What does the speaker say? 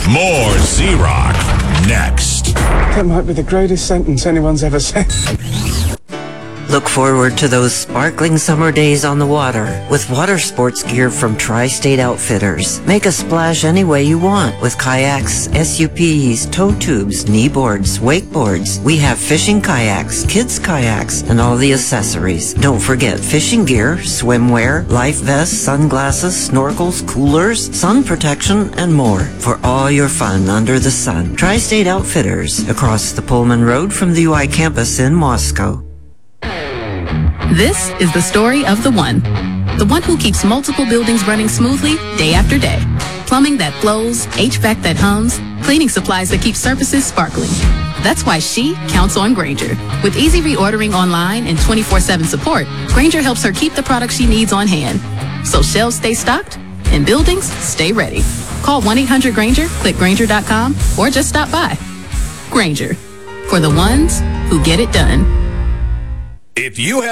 More Z-Rock next. That might be the greatest sentence anyone's ever said. Look forward to those sparkling summer days on the water with water sports gear from Tri-State Outfitters. Make a splash any way you want with kayaks, SUPs, tow tubes, kneeboards, wakeboards. We have fishing kayaks, kids kayaks, and all the accessories. Don't forget fishing gear, swimwear, life vests, sunglasses, snorkels, coolers, sun protection, and more for all your fun under the sun. Tri-State Outfitters across the Pullman Road from the UI campus in Moscow. This is the story of the one who keeps multiple buildings running smoothly day after day. Plumbing that flows, HVAC that hums, cleaning supplies that keep surfaces sparkling. That's why she counts on Grainger. With easy reordering online and 24/7 support, Grainger helps her keep the products she needs on hand. So shelves stay stocked and buildings stay ready. Call 1-800-GRAINGER, click Grainger.com, or just stop by. Grainger, for the ones who get it done. If you have